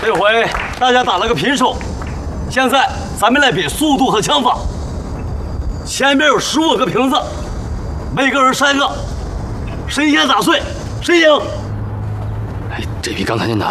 这回大家打了个平手，现在咱们来比速度和枪法。前面有15个瓶子，每个人3个，谁先打碎谁赢。 哎，这比刚才那难